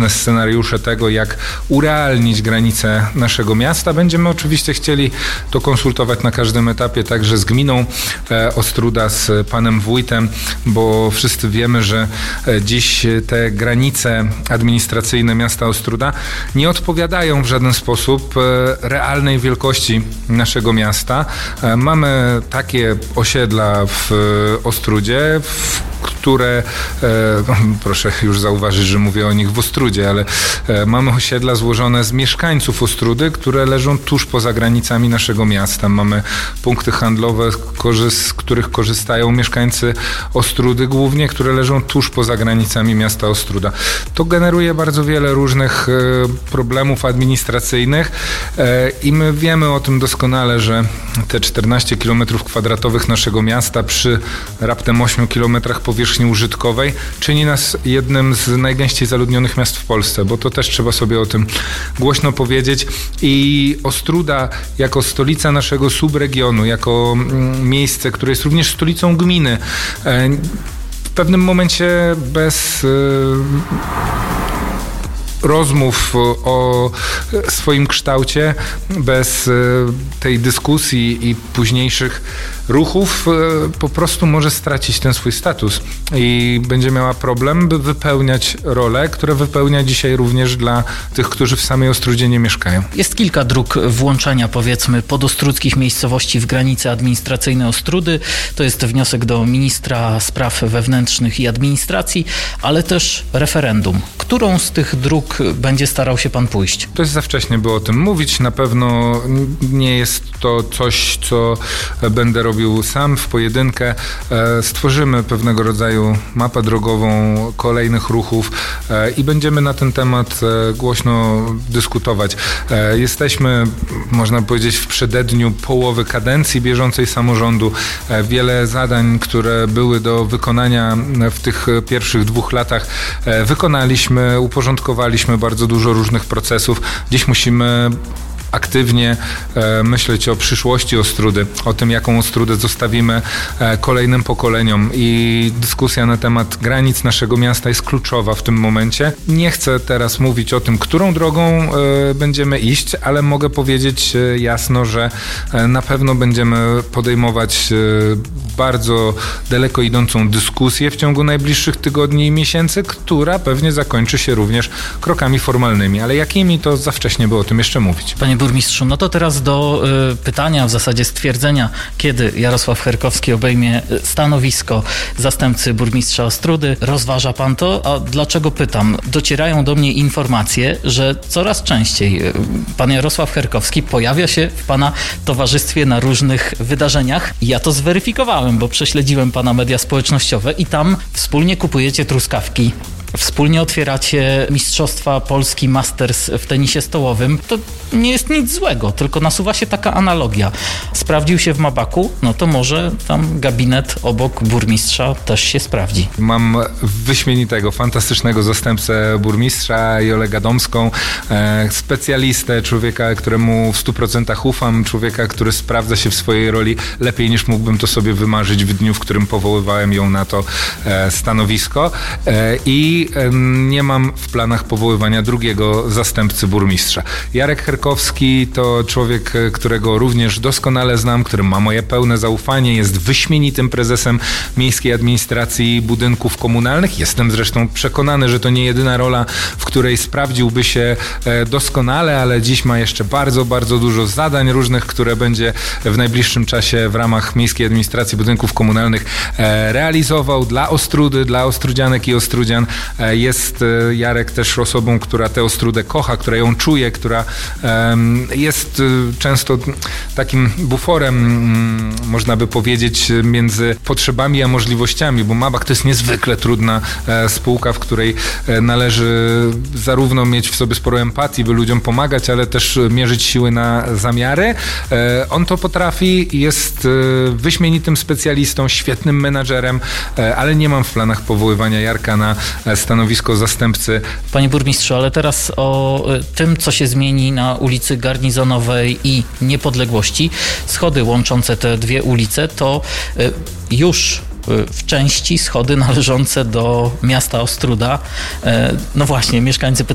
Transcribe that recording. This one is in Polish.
różne scenariusze tego, jak urealnić granice naszego miasta. Będziemy oczywiście chcieli to konsultować na każdym etapie, także z gminą Ostróda, z panem wójtem, bo wszyscy wiemy, że dziś te granice administracyjne miasta Ostróda nie odpowiadają w żaden sposób realnej wielkości naszego miasta. Mamy takie osiedla w Ostródzie, które, proszę już zauważyć, że mówię o nich w Ostródzie, ale mamy osiedla złożone z mieszkańców Ostródy, które leżą tuż poza granicami naszego miasta. Mamy punkty handlowe, z których korzystają mieszkańcy Ostródy głównie, które leżą tuż poza granicami miasta Ostróda. To generuje bardzo wiele różnych problemów administracyjnych i my wiemy o tym doskonale, że te 14 km² naszego miasta przy raptem 8 km powierzchni użytkowej czyni nas jednym z najgęściej zaludnionych miast w Polsce, bo to też trzeba sobie o tym głośno powiedzieć. I Ostróda jako stolica naszego subregionu, jako miejsce, które jest również stolicą gminy, w pewnym momencie bez rozmów o swoim kształcie, bez tej dyskusji i późniejszych ruchów po prostu może stracić ten swój status i będzie miała problem, by wypełniać role, które wypełnia dzisiaj również dla tych, którzy w samej Ostródzie nie mieszkają. Jest kilka dróg włączenia, powiedzmy, podostródzkich miejscowości w granice administracyjne Ostródy. To jest wniosek do ministra spraw wewnętrznych i administracji, ale też referendum. Którą z tych dróg będzie starał się pan pójść? To jest za wcześnie, by o tym mówić. Na pewno nie jest to coś, co będę robił sam w pojedynkę. Stworzymy pewnego rodzaju mapę drogową kolejnych ruchów i będziemy na ten temat głośno dyskutować. Jesteśmy, można powiedzieć, w przededniu połowy kadencji bieżącej samorządu. Wiele zadań, które były do wykonania w tych pierwszych 2 latach, wykonaliśmy, uporządkowaliśmy bardzo dużo różnych procesów. Dziś musimy aktywnie myśleć o przyszłości Ostródy, o tym, jaką Ostródę zostawimy kolejnym pokoleniom i dyskusja na temat granic naszego miasta jest kluczowa w tym momencie. Nie chcę teraz mówić o tym, którą drogą będziemy iść, ale mogę powiedzieć jasno, że na pewno będziemy podejmować bardzo daleko idącą dyskusję w ciągu najbliższych tygodni i miesięcy, która pewnie zakończy się również krokami formalnymi, ale jakimi, to za wcześnie by o tym jeszcze mówić. Panie burmistrzu, no to teraz do pytania, w zasadzie stwierdzenia, kiedy Jarosław Herkowski obejmie stanowisko zastępcy burmistrza Ostródy. Rozważa pan to? A dlaczego pytam? Docierają do mnie informacje, że coraz częściej pan Jarosław Herkowski pojawia się w pana towarzystwie na różnych wydarzeniach. Ja to zweryfikowałem, bo prześledziłem pana media społecznościowe i tam wspólnie kupujecie truskawki. Wspólnie otwieracie Mistrzostwa Polski Masters w tenisie stołowym. To nie jest nic złego, tylko nasuwa się taka analogia. Sprawdził się w Mabaku, no to może tam gabinet obok burmistrza też się sprawdzi. Mam wyśmienitego, fantastycznego zastępcę burmistrza, Jolę Gadomską, specjalistę, człowieka, któremu w 100% ufam, człowieka, który sprawdza się w swojej roli lepiej niż mógłbym to sobie wymarzyć w dniu, w którym powoływałem ją na to stanowisko. I nie mam w planach powoływania drugiego zastępcy burmistrza. Jarek Herkowski to człowiek, którego również doskonale znam, który ma moje pełne zaufanie, jest wyśmienitym prezesem Miejskiej Administracji Budynków Komunalnych. Jestem zresztą przekonany, że to nie jedyna rola, w której sprawdziłby się doskonale, ale dziś ma jeszcze bardzo, bardzo dużo zadań różnych, które będzie w najbliższym czasie w ramach Miejskiej Administracji Budynków Komunalnych realizował dla Ostródy, dla ostródzianek i ostródzian. Jest Jarek też osobą, która tę Ostródę kocha, która ją czuje, która jest często takim buforem, można by powiedzieć, między potrzebami a możliwościami, bo Mabak to jest niezwykle trudna spółka, w której należy zarówno mieć w sobie sporo empatii, by ludziom pomagać, ale też mierzyć siły na zamiary. On to potrafi, jest wyśmienitym specjalistą, świetnym menadżerem, ale nie mam w planach powoływania Jarka na stanowisko zastępcy. Panie burmistrzu, ale teraz o tym, co się zmieni na ulicy Garnizonowej i Niepodległości. Schody łączące te dwie ulice to już w części schody należące do miasta Ostróda. No właśnie, mieszkańcy